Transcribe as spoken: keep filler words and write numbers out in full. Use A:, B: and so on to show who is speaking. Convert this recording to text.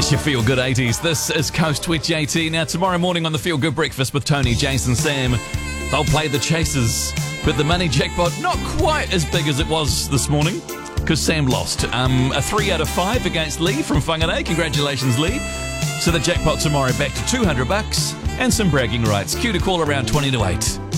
A: It's your Feel Good eighties. This is Coast with J T. Now, tomorrow morning on the Feel Good Breakfast with Tony, Jason, Sam, they'll play the Chasers. But the money jackpot, not quite as big as it was this morning, because Sam lost. Um, a three out of five against Lee from Whangarei. Congratulations, Lee. So the jackpot tomorrow back to two hundred bucks and some bragging rights. Cue to call around twenty to eight.